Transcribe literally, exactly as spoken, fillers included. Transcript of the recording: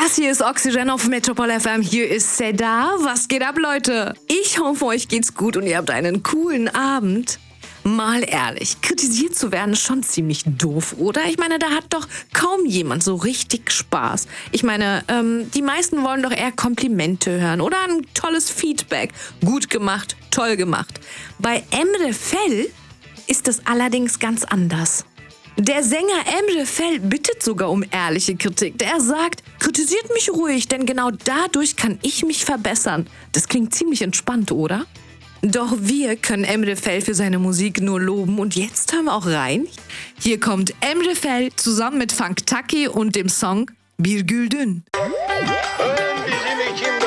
Das hier ist Oxygen auf Metropol F M. Hier ist Seda. Was geht ab, Leute? Ich hoffe, euch geht's gut und ihr habt einen coolen Abend. Mal ehrlich, kritisiert zu werden ist schon ziemlich doof, oder? Ich meine, da hat doch kaum jemand so richtig Spaß. Ich meine, ähm, die meisten wollen doch eher Komplimente hören oder ein tolles Feedback. Gut gemacht, toll gemacht. Bei Emre Fel ist es allerdings ganz anders. Der Sänger Emre Fel bittet sogar um ehrliche Kritik. Er sagt, kritisiert mich ruhig, denn genau dadurch kann ich mich verbessern. Das klingt ziemlich entspannt, oder? Doch wir können Emre Fel für seine Musik nur loben und jetzt hören wir auch rein. Hier kommt Emre Fel zusammen mit Funk Taki und dem Song Bir Güldün. Ön bizim için